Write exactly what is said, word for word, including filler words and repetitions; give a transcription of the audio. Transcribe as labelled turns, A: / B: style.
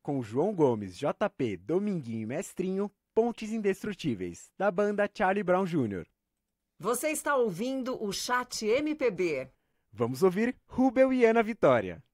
A: com João Gomes, J P, Dominguinho e Mestrinho, Pontes Indestrutíveis, da banda Charlie Brown Júnior
B: Você está ouvindo o Chat M P B.
A: Vamos ouvir Rubel e Ana Vitória.